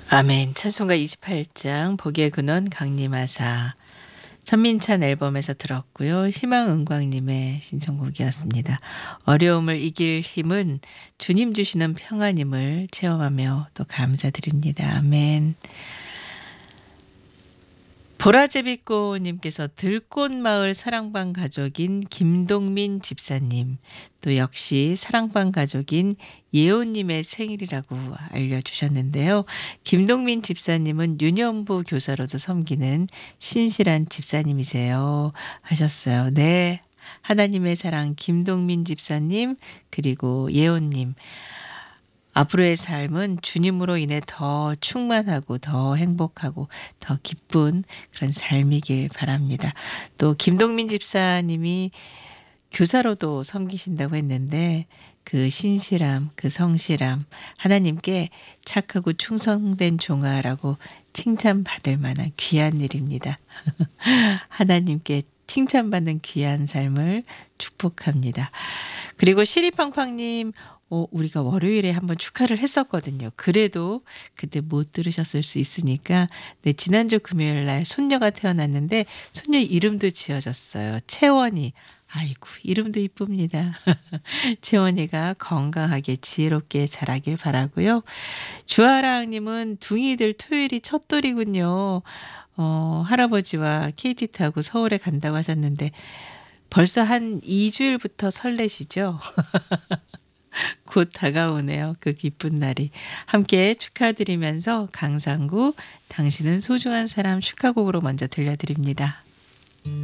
아멘. 찬송가 28장 보기의 근원 강림하사 천민찬 앨범에서 들었고요. 희망은광님의 신청곡이었습니다. 어려움을 이길 힘은 주님 주시는 평안임을 체험하며 또 감사드립니다. 아멘. 보라제비꽃님께서 들꽃마을 사랑방 가족인 김동민 집사님, 또 역시 사랑방 가족인 예온님의 생일이라고 알려주셨는데요. 김동민 집사님은 유년부 교사로도 섬기는 신실한 집사님이세요 하셨어요. 네, 하나님의 사랑 김동민 집사님 그리고 예온님, 앞으로의 삶은 주님으로 인해 더 충만하고 더 행복하고 더 기쁜 그런 삶이길 바랍니다. 또 김동민 집사님이 교사로도 섬기신다고 했는데 그 신실함, 그 성실함, 하나님께 착하고 충성된 종아라고 칭찬받을 만한 귀한 일입니다. 하나님께 칭찬받는 귀한 삶을 축복합니다. 그리고 시리팡팡님, 우리가 월요일에 한번 축하를 했었거든요. 그래도 그때 못 들으셨을 수 있으니까, 네, 지난주 금요일 날 손녀가 태어났는데 손녀 이름도 지어졌어요. 채원이. 아이고, 이름도 이쁩니다. 채원이가 건강하게 지혜롭게 자라길 바라고요. 주아랑님은 둥이들 토요일이 첫돌이군요. 할아버지와 KT 타고 서울에 간다고 하셨는데 벌써 한 2주일부터 설레시죠? 곧 다가오네요. 그 기쁜 날이. 함께 축하드리면서 강상구 당신은 소중한 사람 축하곡으로 먼저 들려드립니다.